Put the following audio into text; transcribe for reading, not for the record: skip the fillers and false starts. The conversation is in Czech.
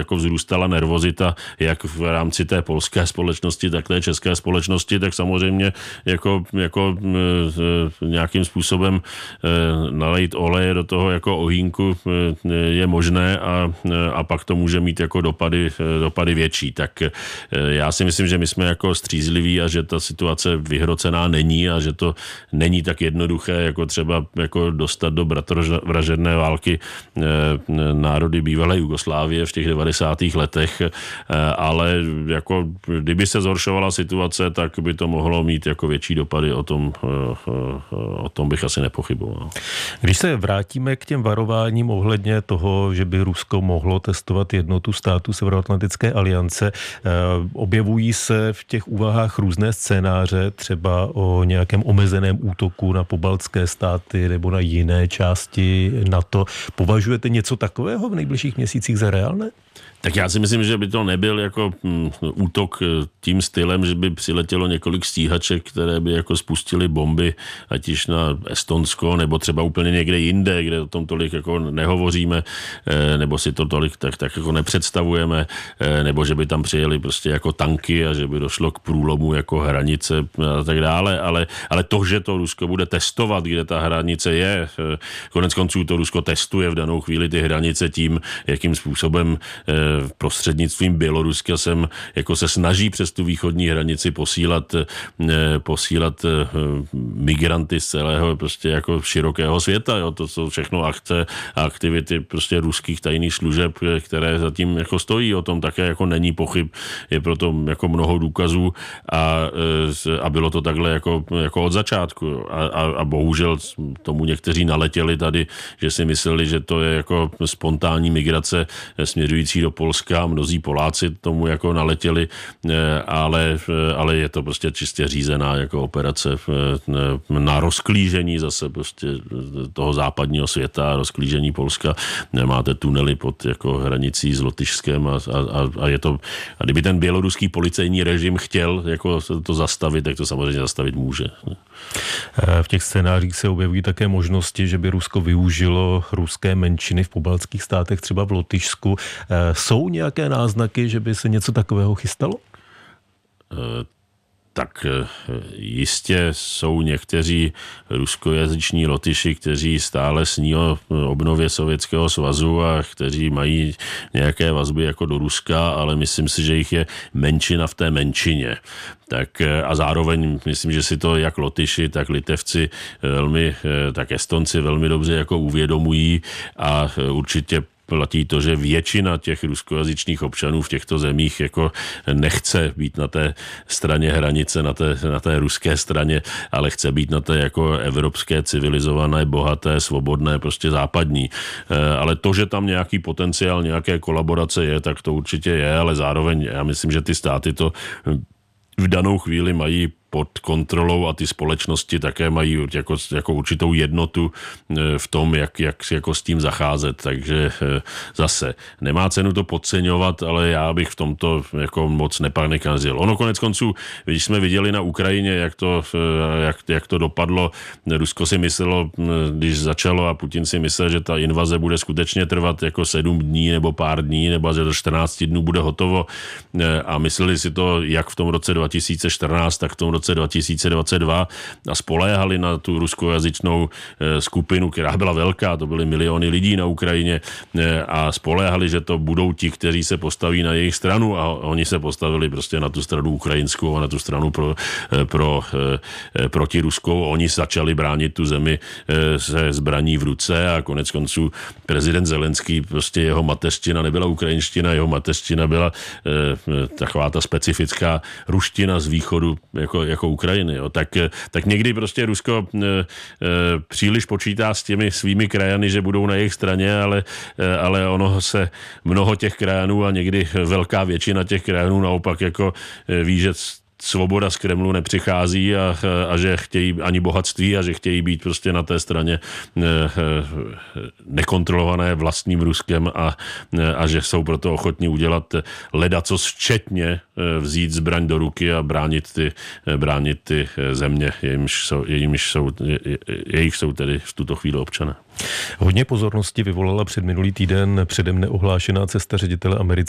jako vzrůstala nervozita jak v rámci té polské společnosti, tak té české společnosti, tak samozřejmě jako nějakým způsobem nalejt oleje do toho jako ohýnku je možné a pak to může mít jako dopady větší. Tak já si myslím, že my jsme jako střízliví a že ta situace vyhrocená není a že to není tak jednoduché, jako třeba jako dostat do bratovražedné války národy bývalé Jugoslávie v těch 90. letech, ale jako kdyby se zhoršovala situace, tak by to mohlo mít jako větší dopady, o tom bych asi nepochyboval. Když se vrátíme k těm varováním ohledně toho, že by Rusko mohlo testovat jednotu států Severoatlantické aliance, objevují se v těch úvahách různé scénáře, třeba o nějakém omezeném útoku na pobaltské státy nebo na jiné části NATO. Považujete něco takového v nejbližších měsících za reálné? Tak já si myslím, že by to nebyl jako útok tím stylem, že by přiletělo několik stíhaček, které by jako spustily bomby, ať již na Estonsko, nebo třeba úplně někde jinde, kde o tom tolik jako nehovoříme, nebo si to tolik tak jako nepředstavujeme, nebo že by tam přijeli prostě jako tanky a že by došlo k průlomu jako hranice a tak dále, ale to, že to Rusko bude testovat, kde ta hranice je, konec konců to Rusko testuje v danou chvíli ty hranice tím, jakým způsobem prostřednictvím Běloruska jako se snaží přes tu východní hranici posílat migranty z celého prostě jako širokého světa. Jo. To jsou všechno akce a aktivity prostě ruských tajných služeb, které zatím jako stojí. O tom také jako není pochyb. Je proto jako mnoho důkazů a bylo to takhle jako od začátku. A bohužel tomu někteří naletěli tady, že si mysleli, že to je jako spontánní migrace směřující do Polska. Mnozí Poláci tomu jako naletěli, ale je to prostě čistě řízená jako operace na rozklížení zase prostě toho západního světa, rozklížení Polska. Máte tunely pod jako hranicí s Lotyšskem a je to, a kdyby ten běloruský policejní režim chtěl jako to zastavit, tak to samozřejmě zastavit může. V těch scénářích se objevují také možnosti, že by Rusko využilo ruské menšiny v pobaltských státech, třeba v Lotyšsku. Jsou nějaké náznaky, že by se něco takového chystalo? Tak jistě jsou někteří ruskojazyční Lotyši, kteří stále sní o obnově Sovětského svazu a kteří mají nějaké vazby jako do Ruska, ale myslím si, že jich je menšina v té menšině. Tak a zároveň myslím, že si to jak Lotyši, tak Litevci tak Estonci velmi dobře jako uvědomují a určitě platí to, že většina těch ruskojazyčných občanů v těchto zemích jako nechce být na té straně hranice, na té ruské straně, ale chce být na té jako evropské, civilizované, bohaté, svobodné, prostě západní. Ale to, že tam nějaký potenciál, nějaké kolaborace je, tak to určitě je, ale zároveň já myslím, že ty státy to v danou chvíli mají pod kontrolou a ty společnosti také mají jako určitou jednotu v tom, jak jako s tím zacházet. Takže zase nemá cenu to podceňovat, ale já bych v tomto jako moc nepanikazil. Ono konec konců, když jsme viděli na Ukrajině, jak to dopadlo, Rusko si myslelo, když začalo a Putin si myslel, že ta invaze bude skutečně trvat jako 7 dní nebo pár dní, nebo že do 14 dnů bude hotovo a mysleli si to jak v tom roce 2014, tak v tom roce 2022 a spoléhali na tu ruskojazyčnou skupinu, která byla velká, to byly miliony lidí na Ukrajině a spoléhali, že to budou ti, kteří se postaví na jejich stranu a oni se postavili prostě na tu stranu ukrajinskou a na tu stranu proti ruskou. Oni začali bránit tu zemi se zbraní v ruce a konec konců prezident Zelenský, prostě jeho mateřština nebyla ukrajinština, jeho mateřština byla taková ta specifická ruština z východu jako Ukrajiny. Jo. Tak někdy prostě Rusko příliš počítá s těmi svými krajany, že budou na jejich straně, ale ono se mnoho těch krajanů a někdy velká většina těch krajanů naopak jako ví, že svoboda z Kremlu nepřichází a že chtějí ani bohatství a že chtějí být prostě na té straně nekontrolované vlastním Ruskem a že jsou proto ochotní udělat ledacos včetně vzít zbraň do ruky a bránit ty země, jejich jsou tedy v tuto chvíli občané. Hodně pozornosti vyvolala předminulý týden předem neohlášená cesta ředitele americké